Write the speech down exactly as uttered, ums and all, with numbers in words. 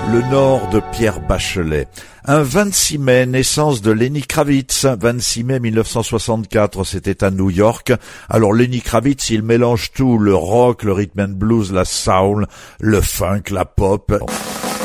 Le Nord de Pierre Bachelet. Un vingt-six mai, naissance de Lenny Kravitz. vingt-six mai mille neuf cent soixante-quatre, c'était à New York. Alors Lenny Kravitz, il mélange tout, le rock, le rhythm and blues, la soul, le funk, la pop.